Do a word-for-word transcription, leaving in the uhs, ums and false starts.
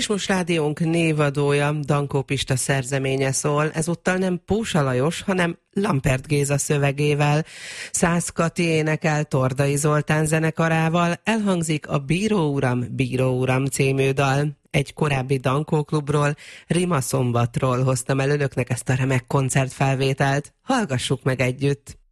És most rádiónk névadója, Dankó Pista szerzeménye szól, ezúttal nem Pósa Lajos, hanem Lampert Géza szövegével. Szász Kati énekel Tordai Zoltán zenekarával, elhangzik a Bíró uram, Bíró uram című dal. Egy korábbi Dankó klubról, Rima Szombatról hoztam el önöknek ezt a remek koncertfelvételt. Hallgassuk meg együtt!